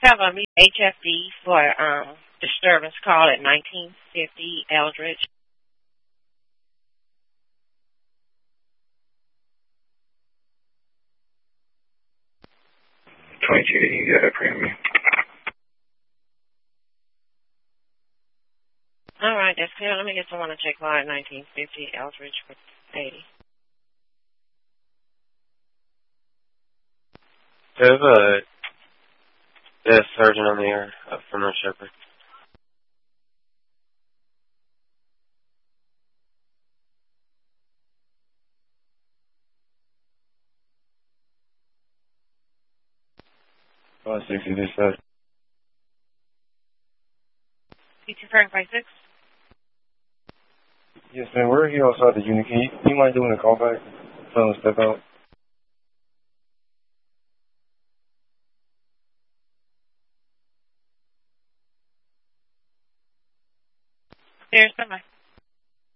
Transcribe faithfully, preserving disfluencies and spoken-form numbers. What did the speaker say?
have a H F D for um, disturbance call at nineteen fifty Eldridge. twenty-two, you got it, premium. All right, that's clear. Let me get someone to check line at nineteen fifty Eldridge for eighty. I have a desk sergeant on the air uh, from North Shepherd. five sixty, this side. You confirm five six? Yes, man, we're here outside the unit. Can you, you mind doing a call back? Tell them to step out. There's somebody.